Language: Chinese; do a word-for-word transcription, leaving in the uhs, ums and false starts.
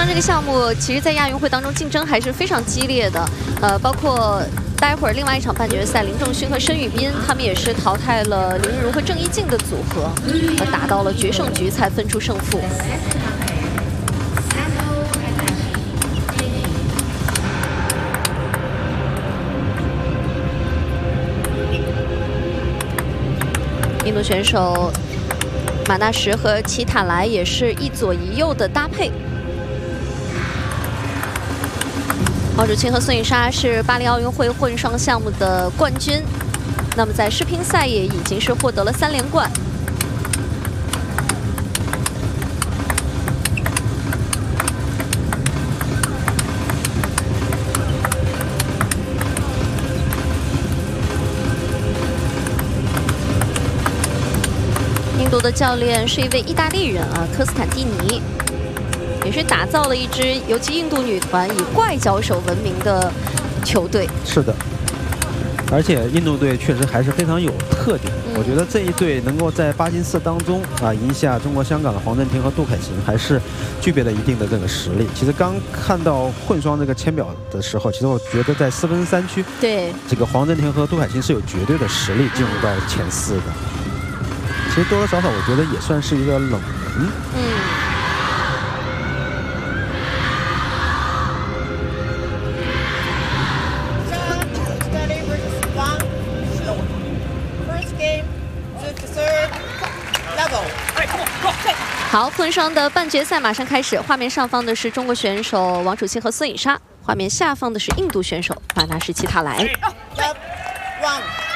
双这个项目，其实在亚运会当中竞争还是非常激烈的。呃，包括待会儿另外一场半决赛，林正勋和申宇彬他们也是淘汰了林昀儒和郑伊静的组合，呃，打到了决胜局才分出胜负。 印度选手马纳什和齐塔莱也是一左一右的搭配。王楚钦和孙颖莎是巴黎奥运会混双项目的冠军，那么在世乒赛也已经是获得了三连冠。 印度的教练是一位意大利人啊，科斯坦蒂尼，也是打造了一支尤其印度女团以怪脚手闻名的球队。 是的，而且印度队确实还是非常有特点。嗯、我觉得这一队能够在八进四当中啊赢下中国香港的黄镇廷和杜凯琴，还是具备了一定的这个实力。其实刚看到混双这个签表的时候，其实我觉得在四分三区， 对这个黄镇廷和杜凯琴是有绝对的实力进入到前四的。 其实多多少少，我觉得也算是一个冷门。嗯。 好，混双的半决赛马上开始。画面上方的是中国选手王楚钦和孙颖莎，画面下方的是印度选手马纳什齐塔莱。